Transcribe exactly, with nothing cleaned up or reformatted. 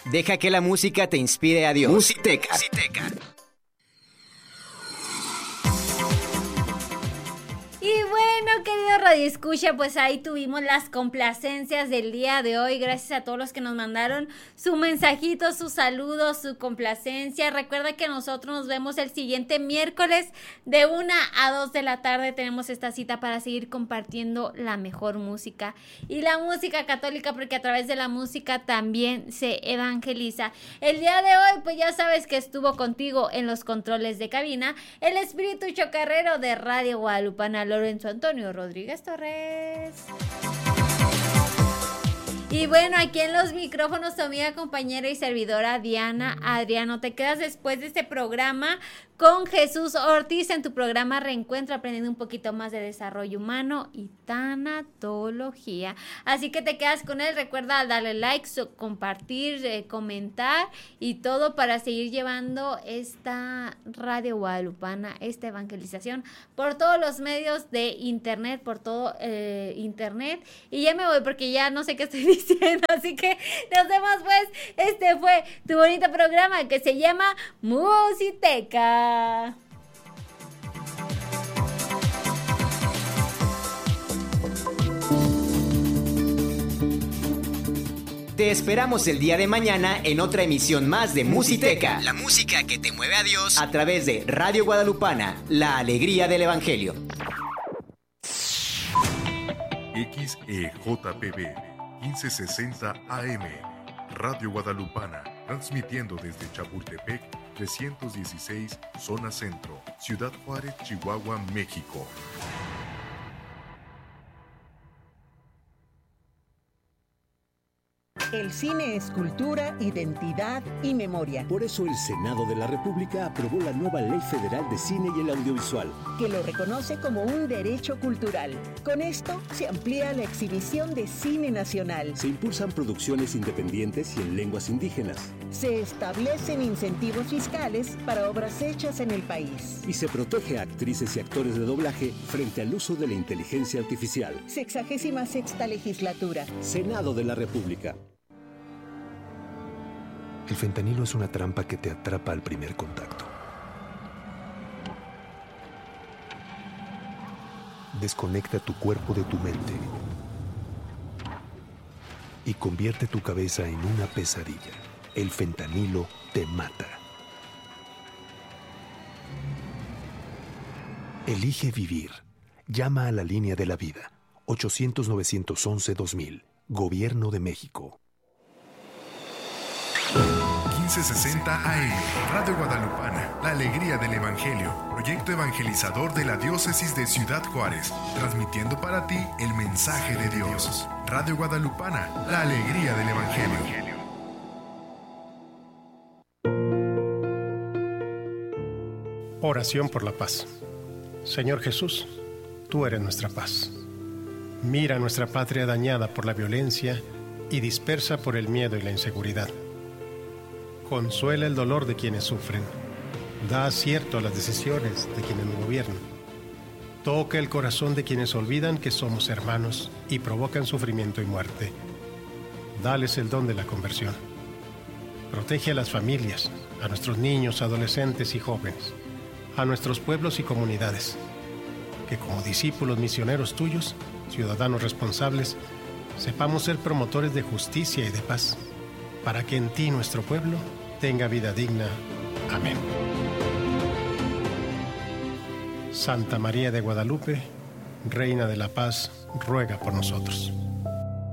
Deja que la música te inspire a Dios. Musiteca. Musiteca. Y bueno, querido Radio Escucha, pues ahí tuvimos las complacencias del día de hoy. Gracias a todos los que nos mandaron su mensajito, sus saludos, su complacencia. Recuerda que nosotros nos vemos el siguiente miércoles de una a dos de la tarde. Tenemos esta cita para seguir compartiendo la mejor música y la música católica, porque a través de la música también se evangeliza. El día de hoy, pues ya sabes que estuvo contigo en los controles de cabina el espíritu chocarrero de Radio Guadalupana, Lorenzo Antonio Rodríguez Torres. Y bueno, aquí en los micrófonos tu amiga, compañera y servidora Diana Adriano. Te quedas después de este programa con Jesús Ortiz en tu programa Reencuentro, aprendiendo un poquito más de desarrollo humano y tanatología. Así que te quedas con él. Recuerda darle like, compartir, eh, comentar y todo para seguir llevando esta Radio Guadalupana, esta evangelización por todos los medios de internet, por todo eh, internet. Y ya me voy porque ya no sé qué estoy diciendo. Así que nos vemos pues. Este fue tu bonito programa que se llama Musiteca. Te esperamos el día de mañana en otra emisión más de Musiteca, la música que te mueve a Dios a través de Radio Guadalupana, la alegría del Evangelio. X E J P B quince sesenta A M, Radio Guadalupana, transmitiendo desde Chapultepec trescientos dieciséis, Zona Centro, Ciudad Juárez, Chihuahua, México. El cine es cultura, identidad y memoria. Por eso el Senado de la República aprobó la nueva Ley Federal de Cine y el Audiovisual, que lo reconoce como un derecho cultural. Con esto se amplía la exhibición de cine nacional. Se impulsan producciones independientes y en lenguas indígenas. Se establecen incentivos fiscales para obras hechas en el país. Y se protege a actrices y actores de doblaje frente al uso de la inteligencia artificial. Sexagésima sexta legislatura. Senado de la República. El fentanilo es una trampa que te atrapa al primer contacto. Desconecta tu cuerpo de tu mente y convierte tu cabeza en una pesadilla. El fentanilo te mata. Elige vivir. Llama a la línea de la vida. ochocientos, novecientos once, dos mil. Gobierno de México. quince sesenta A M, Radio Guadalupana, la alegría del Evangelio, proyecto evangelizador de la diócesis de Ciudad Juárez, transmitiendo para ti el mensaje de Dios. Radio Guadalupana, la alegría del Evangelio. Oración por la paz. Señor Jesús, tú eres nuestra paz. Mira nuestra patria dañada por la violencia y dispersa por el miedo y la inseguridad. Consuela el dolor de quienes sufren. Da acierto a las decisiones de quienes nos gobiernan. Toca el corazón de quienes olvidan que somos hermanos y provocan sufrimiento y muerte. Dales el don de la conversión. Protege a las familias, a nuestros niños, adolescentes y jóvenes, a nuestros pueblos y comunidades. Que como discípulos misioneros tuyos, ciudadanos responsables, sepamos ser promotores de justicia y de paz, para que en ti nuestro pueblo tenga vida digna. Amén. Santa María de Guadalupe, Reina de la Paz, ruega por nosotros.